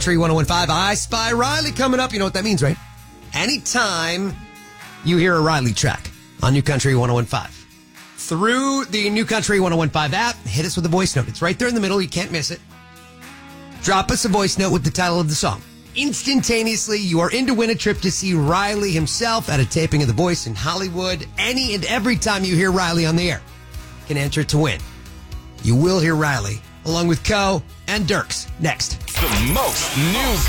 Country 101.5, I Spy Riley coming up. You know what that means, right? Anytime you hear a Riley track on New Country 101.5 through the New Country 101.5 app, hit us with a voice note. It's right there in the middle. You can't miss it. Drop us a voice note with the title of the song. Instantaneously, you are in to win a trip to see Riley himself at a taping of The Voice in Hollywood. Any and every time you hear Riley on the air, you can enter to win. You will hear Riley along with Co and Dirks next. The most new